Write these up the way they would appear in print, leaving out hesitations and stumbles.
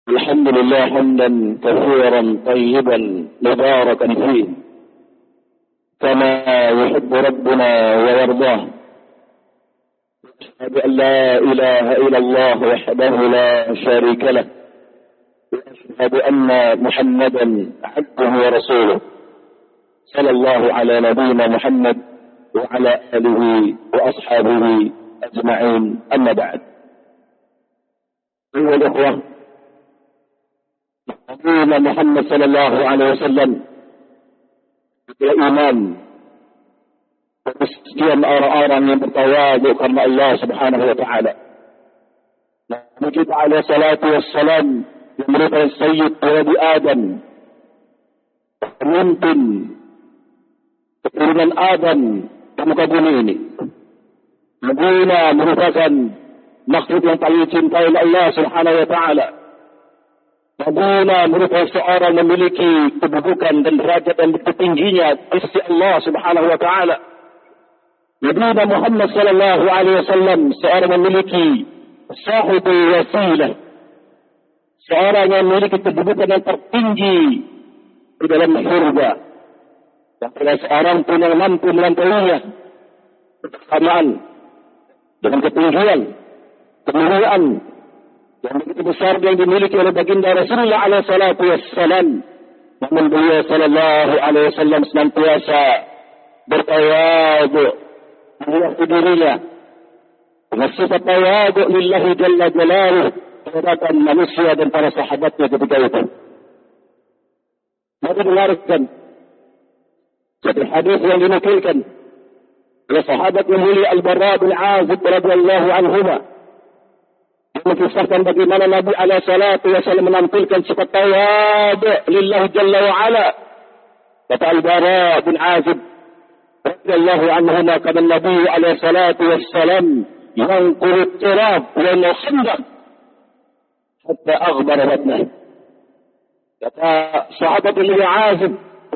الحمد لله حمدا كثيرا طيبا مباركا فيه كما يحب ربنا ويرضاه. أشهد أن لا إله إلا الله وحده لا شريك له، وأشهد أن محمدا عبده ورسوله، صلى الله على نبينا محمد وعلى آله وأصحابه أجمعين. أما بعد، أيها الأخوة، نبينا Muhammad sallallahu alaihi wasallam beriman sekian orang-orang yang bertawadu karena Allah Subhanahu wa taala. Nabi kita alaihi salatu wassalam yang merupakan sayyid Nabi Adam, pemimpin keturunan Adam di muka bumi ini. Nabinya merupakan makhluk yang paling dicintai oleh Allah Subhanahu wa taala. Nabinya merupakan seorang memiliki kedudukan dan derajat yang tertingginya di sisi Allah Subhanahu wa taala. Nabi Muhammad sallallahu alaihi wasallam seorang memiliki sahibul wasilah, seorang yang memiliki kedudukan yang tertinggi di dalam surga. Dan tidak seorang pun yang mampu melampauinya bersamaan dengan ketinggian, kemuliaan yang begitu besar yang dimiliki oleh baginda Rasulullah alaihi salatu wassalam. Namun beliau sallallahu alaihi wasallam senantiasa bertawadu menghadap dirinya dengan sifat tawadu lillahi jalla jalaluh terhadap manusia dan para sahabatnya ketika itu. Maka dengarkan satu hadis yang dinukilkan oleh sahabat yang mulia Al-Bara bin Azib radhiyallahu anhuma, mengisahkan bagaimana Nabi alaihi salatu wasallam menampilkan sifat tawadu lillahi jalla wa ala. Kata Al-Bara bin Azib radhiyallahu anhuma, kana Nabi alaihi salatu wassalam yanquru at-turab wa al-khandaq hatta aghbara batnah. Kata sahabat Nabi Azib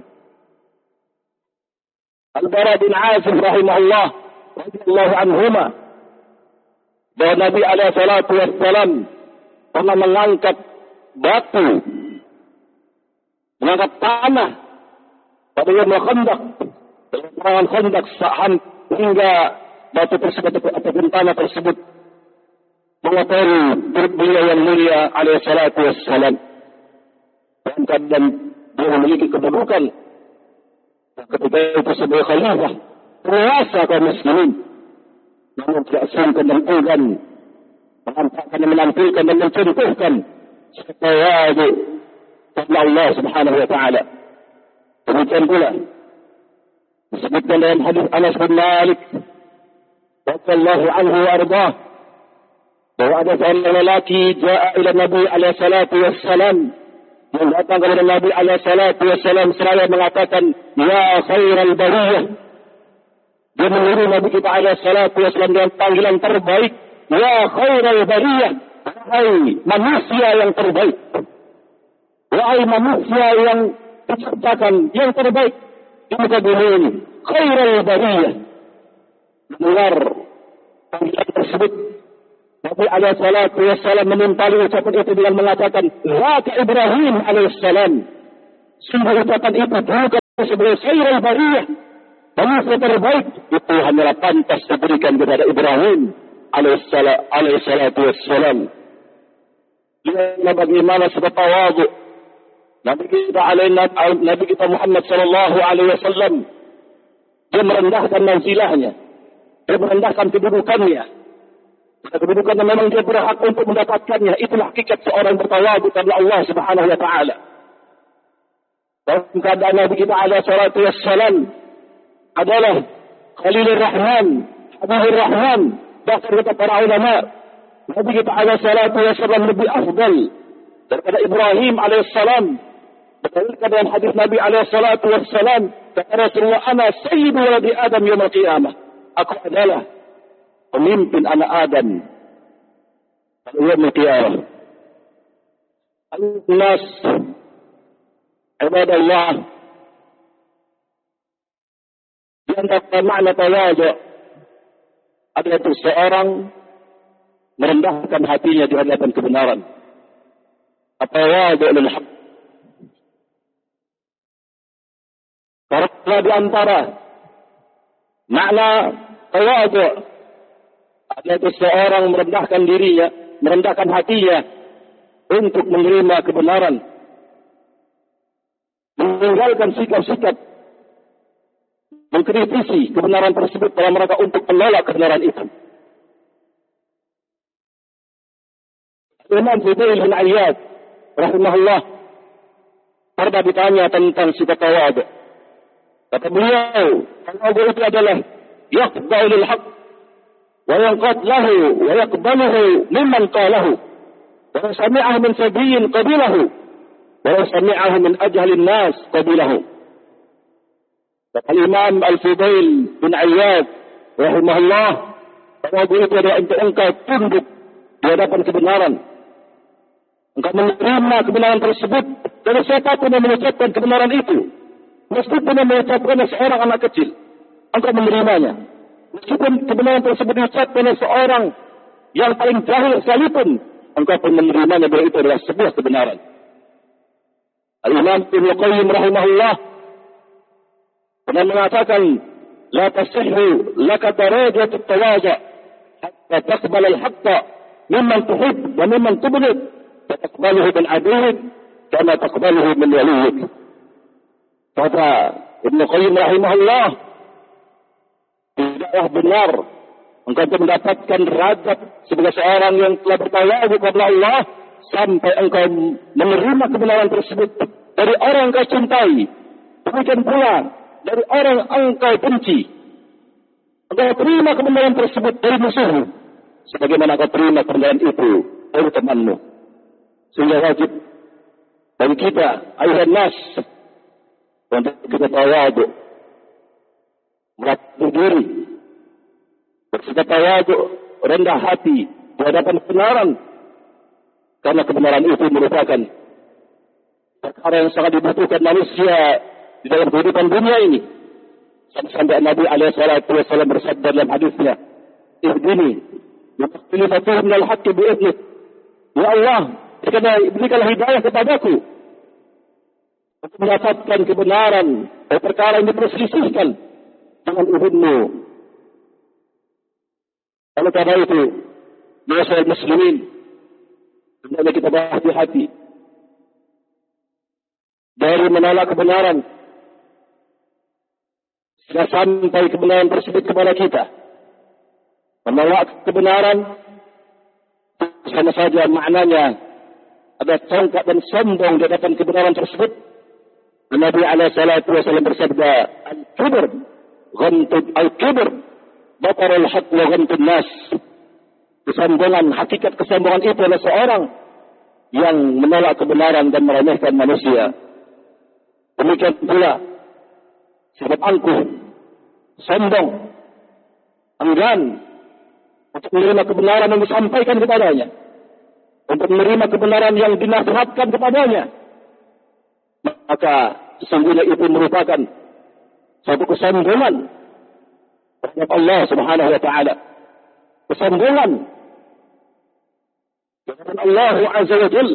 Al-Bara bin Azib rahimahullah radhiyallahu anhuma, bahwa Nabi alaihi salatu wassalam pernah mengangkat batu, mengangkat tanah pada Yaumul Khandaq, peperangan Khandaq, hingga batu tersebut ataupun tanah tersebut mengotori perut beliau yang mulia alaihi salatu wassalam. Dan dia memiliki kedudukan ketika itu sebagai khalifah, penguasa kaum muslimin. Namun tidak sungkan dan enggan menampakkan dan menampilkan dan mencontohkan tawadu kepada Allah Subhanahu wa taala. Demikian pula disebutkan dalam hadis Anas bin Malik radhiyallahu anhu wa ardhah, bahwa ada seorang lelaki jaa ila Nabi alaihi salatu wassalam, yang datang kepada Nabi alaihi salatu wassalam seraya mengatakan, ya khairal bariyah. Dia mengirim Nabi kita alaihi salatu wassalam dengan panggilan terbaik, ya khairal bariyah, wahai manusia yang terbaik, wahai manusia yang diciptakan yang terbaik di muka bumi ini, khairal bariyah. Mendengar panggilan tersebut, Nabi alaihi salatu wassalam menimpali ucapan itu dengan mengatakan, Zaka Ibrahim alaihi salam. Sungguh ucapan itu bukan sebagai khairal bariyah, manusia terbaik, itu hanyalah pantas diberikan kepada Ibrahim alaihi salatu wassalam. Lihatlah bagaimana sebab tawadu Nabi kita Muhammad sallallahu alaihi wasallam. Dia merendahkan manzilahnya, dia merendahkan kedudukannya, kedudukan yang memang dia berhak untuk mendapatkannya. Itulah hakikat seorang bertawadu kepada Allah Subhanahu wa taala. Dan keadaan Nabi kita alaihi salatu wassalam adalah Khalilur Rahman, Habibur Rahman. Bahkan kata para ulama, Nabi kita alaihi salatu wassalam lebih afdal daripada Ibrahim alaihissalam. Berdasarkan dalam hadis Nabi alaihi salatu wassalam, kata Rasulullah, ana sayyidu waladi Adam yaumil qiyamah. Aku adalah pemimpin anak Adam pada yaumil qiyamah. Al-nas ibadallah, di antara makna tawadu adalah itu seorang merendahkan hatinya di hadapan kebenaran. at-tawadu' lil haqq. Karena di antara makna tawadu' adalah seseorang merendahkan dirinya, merendahkan hatinya untuk menerima kebenaran, meninggalkan sikap-sikap mengkritisi kebenaran tersebut dalam rangka untuk menolak kebenaran itu. Imam Fudail bin Iyad rahimahullah pernah ditanya tentang sikap tawadu'. Kata beliau, tawadu' itu adalah yaqba'u lil haqq wa yanqad lahu wa yaqbaluhu mimman qalahu wa sami'ahu min sabiyyin qabilahu wa sami'ahu min ajhalin nas qabilahu. Kata Imam Al-Fudail bin Iyad rahimahullah, tawadu' itu adalah untuk engkau tunduk di hadapan kebenaran. Engkau menerima kebenaran tersebut dari siapapun yang mengucapkan kebenaran itu. Meskipun yang mengucapkan seorang anak kecil, engkau menerimanya. Meskipun kebenaran tersebut diucapkan oleh seorang yang paling jahil sekalipun, engkau pun menerimanya bahwa itu adalah sebuah kebenaran. Al-Imam Ibnu Qayyim rahimahullah pernah mengatakan, la tasihhu laka darajat at-tawadhu hatta taqbal al-haqqa mimman tuhib wa mimman tubghid. Taqbaluhu min aduwwik kama taqbaluhu min waliyik. Kata Ibnu Qayyim rahimahullah, tidaklah benar engkau mendapatkan derajat sebagai seorang yang telah bertawadu kepada Allah sampai engkau menerima kebenaran tersebut dari orang yang kau cintai, demikian pula dari orang yang engkau benci. Engkau terima kebenaran tersebut dari musuhmu, sebagaimana engkau terima kebenaran itu dari temanmu. Sehingga wajib bagi kita, ayuhan nas, untuk kita tawadu, melatih diri, bersikap tawadu, rendah hati di hadapan kebenaran, karena kebenaran itu merupakan perkara yang sangat dibutuhkan manusia di dalam kehidupan dunia ini. Sampai Nabi SAW bersabda dalam hadisnya, "Ihdini, yuqtilifatuhu minal haqqi bi'idnik." Ya Allah, berikanlah hidayah kepadaku untuk mendapatkan kebenaran dari perkara yang diperselisihkan dengan izin-Mu. Oleh karena itu, masyarakat muslimin, hendaknya kita berhati-hati dari menolak kebenaran sehingga sampai kebenaran tersebut kepada kita. Menolak kebenaran sama saja maknanya ada tongkat dan sombong di hadapan kebenaran tersebut. Nabi SAW bersabda, al-kibr ghamtud al-kibr batarul haq wa ghamtud nas. Kesombongan, hakikat kesombongan itu adalah seorang yang menolak kebenaran dan meremehkan manusia. Demikian pula sikap angkuh, sombong, enggan untuk menerima kebenaran yang disampaikan kepadanya, untuk menerima kebenaran yang dinasihatkan kepadanya, maka sesungguhnya itu merupakan satu kesombongan terhadap Allah Subhanahu wa taala. Kesombongan kepada Allah Azza wa Jalla.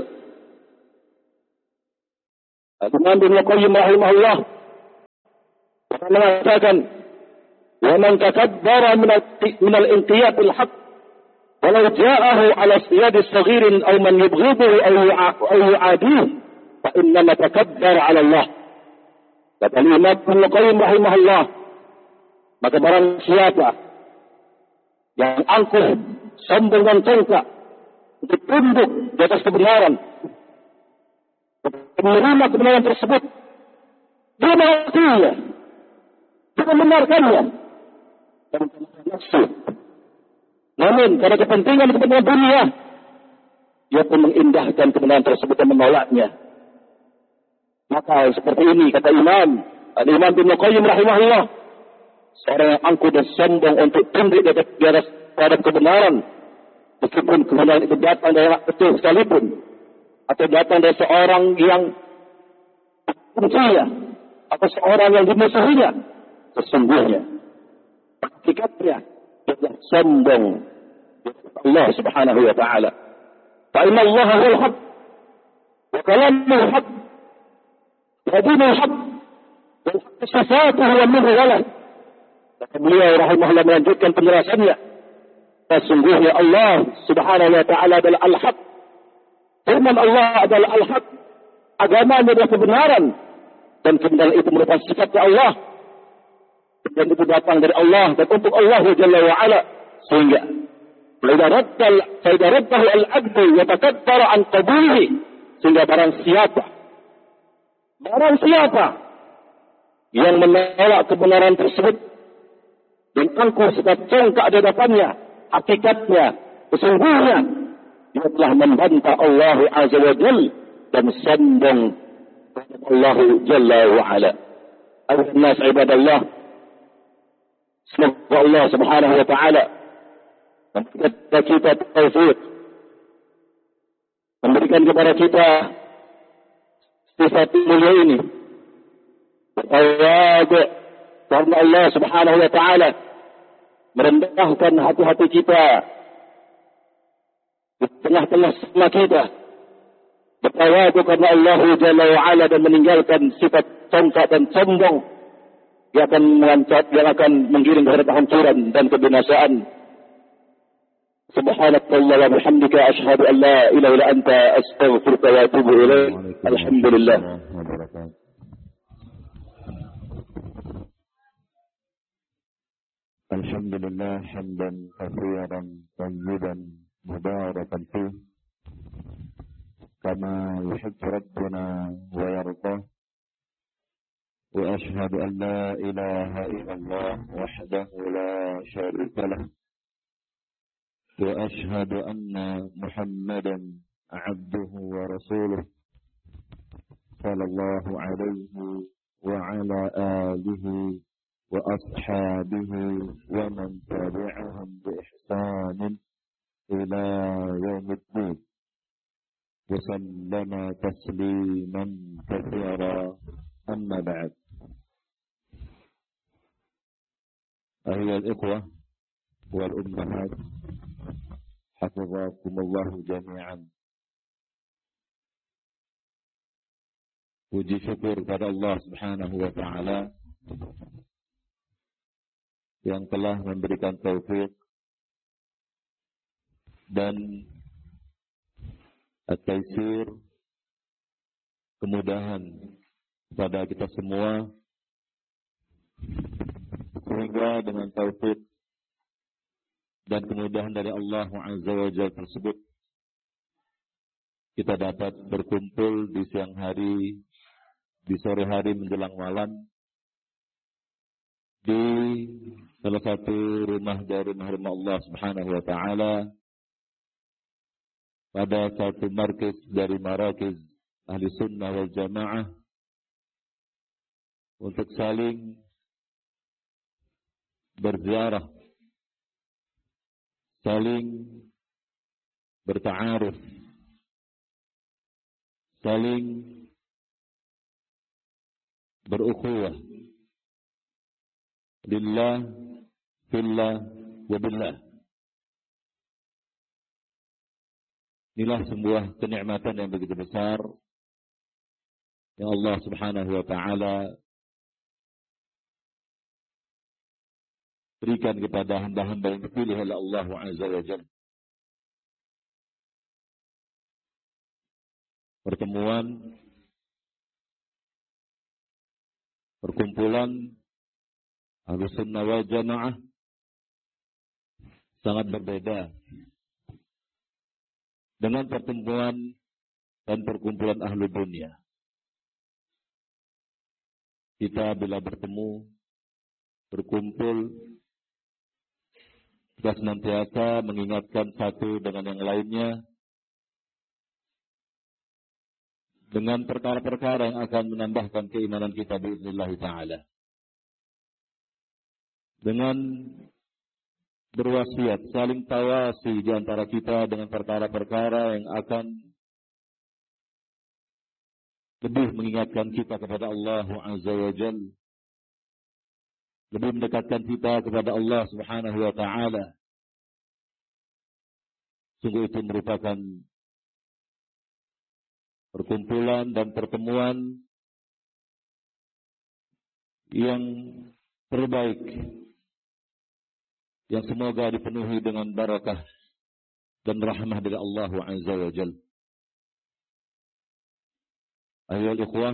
Imam Ibnu Qayyim rahimahullah mengatakan, "Wa man takabbara min al-inqiyad bil-haqq walau ja'ahu 'ala siyadi saghirin aw man yubghiduhu aw yu'adihi fa innama takabbara 'ala Allah." Kata Imam Ibnu Qayyim rahimahullah, maka barang siapa yang angkuh, sombong dan congkak untuk tunduk di atas kebenaran, menerima kebenaran tersebut, dia mengakuinya, dia membenarkannya, dan nafsu. Namun karena kepentingan dunia, dia pun mengindahkan kebenaran tersebut dan menolaknya. Maka seperti ini kata Imam Ibnu Qayyim rahimahullah, seorang yang angkuh dan sombong untuk tunduk di atas terhadap kebenaran, meskipun kebenaran itu datang dari orang betul sekalipun, atau datang dari seorang yang bencinya, atau seorang yang dimusuhinya, sesungguhnya hakikatnya dia sombong Allah Subhanahu wa taala. Fa inna Allah huwal haq wa kalamuhu haqq, wa dinuhu haqq, wal haqq sifatuhu wa minhu walad. Maka beliau rahimahullah melanjutkan penjelasannya. Sesungguhnya Allah subhanahu wa ta'ala adalah al-haq. Firman Allah adalah al-haq. Agamanya adalah kebenaran. Dan kebenaran itu merupakan sifatnya Allah. Dan itu datang dari Allah dan untuk Allah Jalla wa'ala. Sehingga فإذا رده العبد يتكبر عن قبوله. Sehingga barang siapa yang menolak kebenaran tersebut dan angkuh serta congkak di hadapannya, hakikatnya, sesungguhnya dia telah membantah Allah Azza wa Jalla dan sombong kepada Allah Jalla wa Ala. Ayuhan nas ibadallah, semoga Allah Subhanahu wa taala memberikan kita taufik, memberikan kepada kita sifat mulia ini. Bertawadu karena Allah Subhanahu wa taala merendahkan hati-hati kita di tengah-tengah semua kita. Bertawadu karena Allah Jalla wa Ala dan meninggalkan sifat congkak dan sombong yang akan menggiring kepada kehancuran dan kebinasaan. Subhanakallah wa bihamdika asyhadu an la ilaha illa anta astaghfiruka wa atubu ilaik. Alhamdulillah. Alhamdulillah hamdan katsiran tayyiban mubarakan fih kama yuhibbu rabbuna wa yarda. Wa ashhadu an la ilaha illallah wahdahu la syarika lah. وأشهد أن محمدا عبده ورسوله صلى الله عليه وعلى آله وأصحابه ومن تبعهم بإحسان إلى يوم الدين وسلم تسليما كثيرا. أما بعد، أيها الإخوة والأمهات hafizakumullah jami'an. Puji syukur kepada Allah Subhanahu wa taala yang telah memberikan taufik dan at-taisir, kemudahan kepada kita semua, sehingga dengan taufik dan kemudahan dari Allah Azza wa Jalla tersebut kita dapat berkumpul di siang hari, di sore hari menjelang malam di salah satu rumah dari rumah Allah Subhanahu wa taala, pada satu markis dari marakis Ahli Sunnah wal Jamaah, untuk saling berziarah, saling berta'aruf, saling berukhuwah lillah, fillah, wa billah. Inilah sebuah kenikmatan yang begitu besar yang Allah Subhanahu wa taala berikan kepada hamba-hamba yang dipilih oleh Allah Azza wa Jalla. Perkumpulan Ahlus Sunnah wal Jamaah sangat berbeda dengan pertemuan dan perkumpulan ahlu dunia. Kita bila bertemu, berkumpul, kita senantiasa mengingatkan satu dengan yang lainnya dengan perkara-perkara yang akan menambahkan keimanan kita biiznillah ta'ala. Dengan berwasiat, saling tawasi di antara kita dengan perkara-perkara yang akan lebih mengingatkan kita kepada Allah Azza wa Jalla, lebih mendekatkan kita kepada Allah Subhanahu wa taala. Sungguh itu merupakan perkumpulan dan pertemuan yang terbaik, yang semoga dipenuhi dengan barakah dan rahmah dari Allah Azza wa Jalla. Ayolah ikhwah,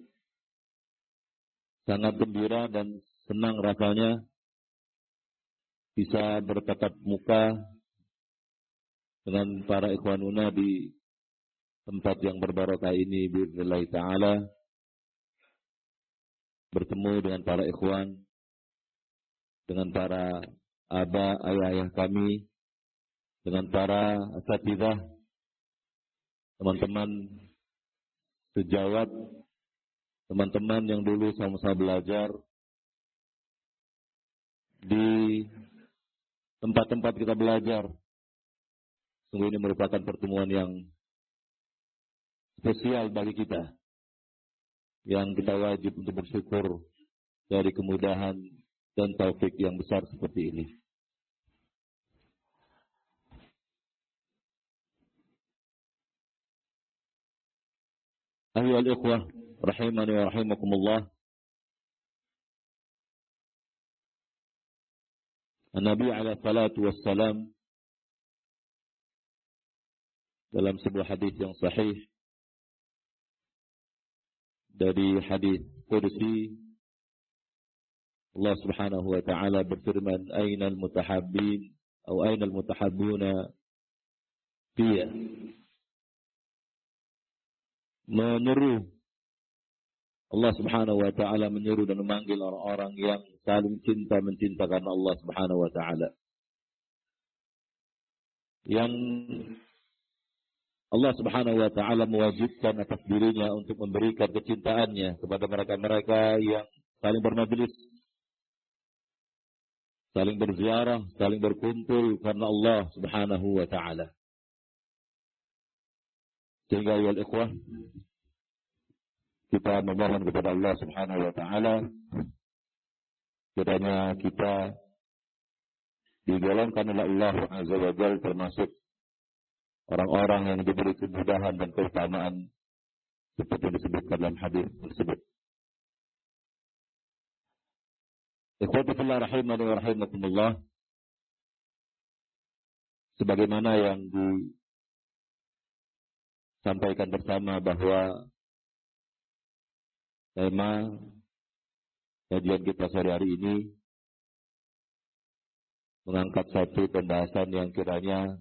sangat gembira dan senang rasanya bisa bertatap muka dengan para ikhwanuna di tempat yang berbarakah ini bi'idznillah ta'ala, bertemu dengan para ikhwan, dengan para aba, ayah-ayah kami, dengan para asatidzah, teman-teman sejawat, teman-teman yang dulu sama-sama belajar di tempat-tempat kita belajar. Sungguh ini merupakan pertemuan yang spesial bagi kita, yang kita wajib untuk bersyukur dari kemudahan dan taufik yang besar seperti ini. Ayyuhal ikhwah, rahimani wa rahimakumullah. Nabi alaihi salatu wassalam dalam sebuah hadis yang sahih, dari hadis qudsi, Allah Subhanahu wa taala berfirman, "Ainal mutahabbin atau ainal mutahabbuna fiyya." Menyeru Allah Subhanahu wa taala, menyeru dan memanggil orang-orang yang saling cinta mencinta karena Allah Subhanahu wa taala. Yang Allah Subhanahu wa taala mewajibkan atas dirinya untuk memberikan kecintaannya kepada mereka-mereka yang saling bermajlis, saling berziarah, saling berkumpul karena Allah Subhanahu wa taala. Sehingga ya ikhwah, kita memohon kepada Allah Subhanahu wa taala kiranya kita digolongkan oleh Allah Azza wa Jalla termasuk orang-orang yang diberi kemudahan dan keutamaan seperti disebutkan dalam hadis tersebut. Ikhwati fillah rahimani wa rahimakumullah, sebagaimana yang disampaikan bersama bahwa tema kajian kita sore hari ini mengangkat satu pembahasan yang kiranya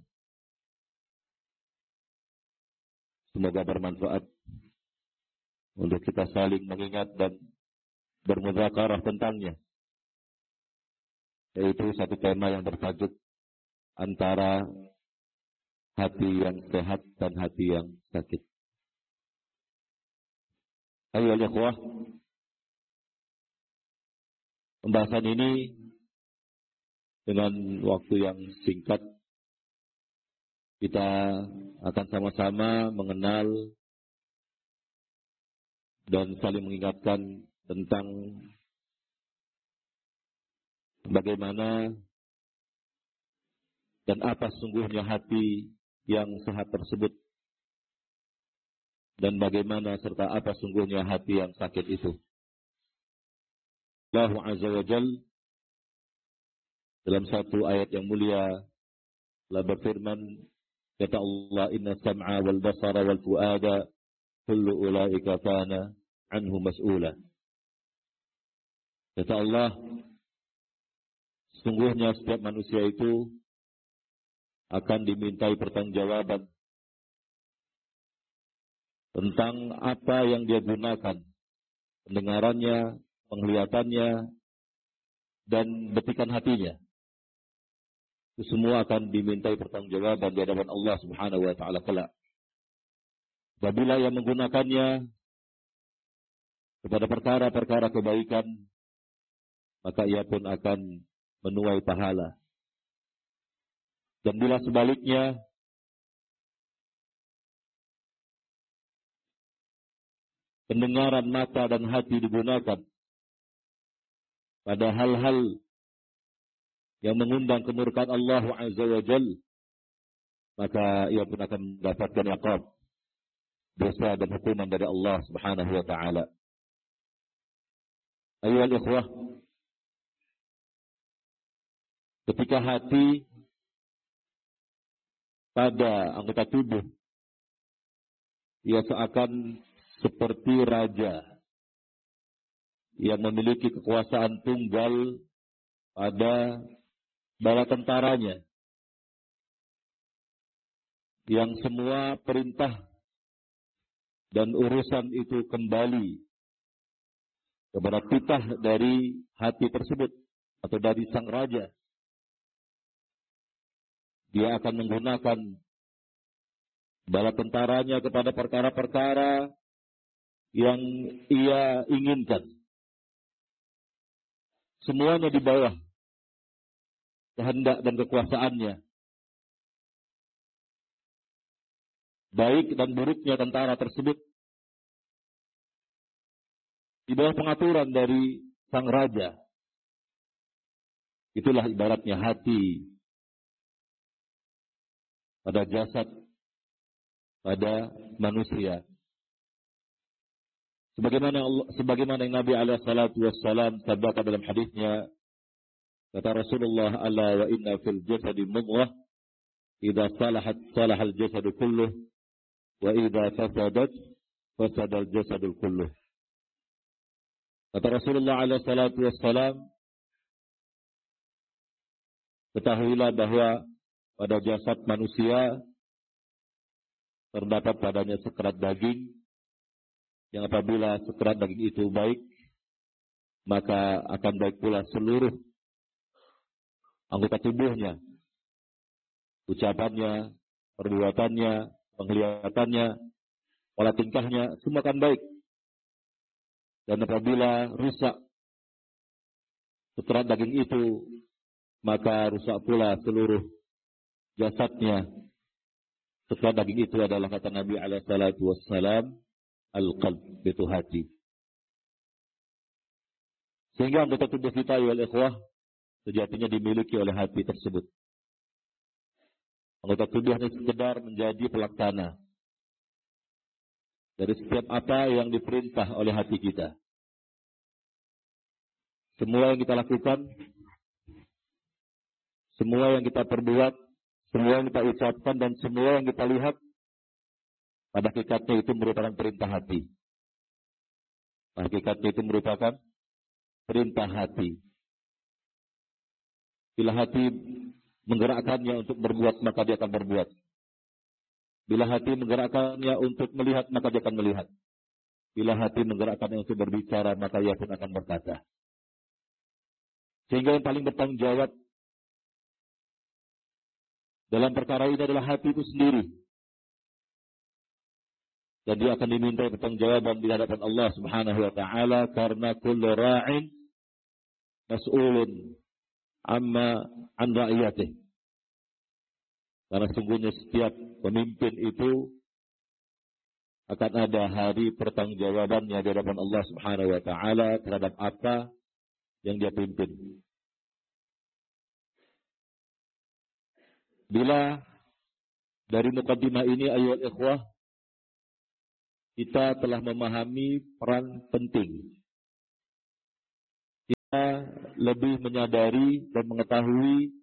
semoga bermanfaat untuk kita saling mengingat dan bermudzakarah tentangnya, yaitu satu tema yang bertajuk antara hati yang sehat dan hati yang sakit. Ayo ikhwah, pembahasan ini dengan waktu yang singkat kita akan sama-sama mengenal dan saling mengingatkan tentang bagaimana dan apa sesungguhnya hati yang sehat tersebut, dan bagaimana serta apa sungguhnya hati yang sakit itu. Allah Azza wa Jal dalam satu ayat yang mulia telah berfirman, kata Allah, inna sam'a wal basara wal fuada kullu ulaika kana anhu mas'ula. Kata Allah, sungguhnya setiap manusia itu akan dimintai pertanggungjawaban tentang apa yang dia gunakan, pendengarannya, penglihatannya, dan betikan hatinya. Itu semua akan dimintai pertanggungjawaban di hadapan Allah Subhanahu wa taala kelak. Apabila yang menggunakannya kepada perkara-perkara kebaikan, maka ia pun akan menuai pahala. Dan bila sebaliknya, pendengaran mata dan hati digunakan pada hal-hal yang mengundang kemurkaan Allah Azza wa Jalla, maka ia pun akan mendapatkan iqab. dosa dan hukuman dari Allah Subhanahu wa taala. Ayyuhal ikhwah, ketika hati pada anggota tubuh ia seakan seperti raja yang memiliki kekuasaan tunggal pada bala tentaranya, yang semua perintah dan urusan itu kembali kepada titah dari hati tersebut atau dari sang raja. Dia akan menggunakan bala tentaranya kepada perkara-perkara yang ia inginkan. Semuanya di bawah kehendak dan kekuasaannya. Baik dan buruknya tentara tersebut di bawah pengaturan dari sang raja. Itulah ibaratnya hati pada jasad, pada manusia. Sebagaimana yang Nabi alaihi salatu wassalam sabdakan dalam hadisnya, kata Rasulullah, ala wa inna fil jasadi mudghah idza salahat salahal jasadu kulluh wa idza fasadat fasadal jasadul kulluh. Kata Rasulullah alaihi salatu wassalam, ketahuilah bahwa pada jasad manusia terdapat padanya sekerat daging, yang apabila sekerat daging itu baik, maka akan baik pula seluruh anggota tubuhnya, ucapannya, perbuatannya, penglihatannya, pola tingkahnya, semua akan baik. Dan apabila rusak sekerat daging itu, maka rusak pula seluruh jasadnya. Sekerat daging itu adalah, kata Nabi alaihi salatu wassalam, al-qalb, itu hati. Sehingga anggota tubuh kita, ya ikhwah, sejatinya dimiliki oleh hati tersebut. Anggota tubuh hanya sekedar menjadi pelaksana dari setiap apa yang diperintah oleh hati kita. Semua yang kita lakukan, semua yang kita perbuat, semua yang kita ucapkan, dan semua yang kita lihat, pada hakikatnya itu merupakan perintah hati. Pada hakikatnya itu merupakan perintah hati. Bila hati menggerakkannya untuk berbuat, maka dia akan berbuat. Bila hati menggerakkannya untuk melihat, maka dia akan melihat. Bila hati menggerakkannya untuk berbicara, maka ia pun akan berkata. Sehingga yang paling bertanggung jawab dalam perkara ini adalah hati itu sendiri. Dan dia akan diminta pertanggungjawaban di hadapan Allah Subhanahu wa taala, karena kullu ra'in mas'ulun amma an ra'iyatih. Karena sungguhnya setiap pemimpin itu akan ada hari pertanggungjawabannya di hadapan Allah Subhanahu wa taala terhadap apa yang dia pimpin. Bila dari mukaddimah ini, ayyuhal ikhwah, kita telah memahami peran penting. Kita lebih menyadari dan mengetahui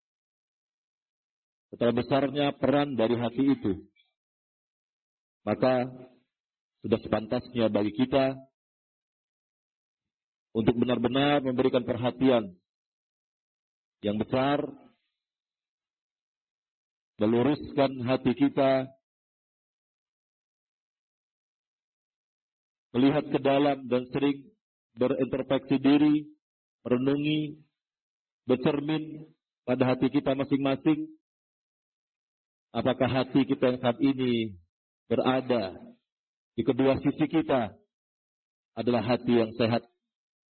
betapa besarnya peran dari hati itu. Maka sudah sepantasnya bagi kita untuk benar-benar memberikan perhatian yang besar, meluruskan hati kita, melihat ke dalam dan sering berintrospeksi diri, merenungi, bercermin pada hati kita masing-masing. Apakah hati kita yang saat ini berada di kedua sisi kita adalah hati yang sehat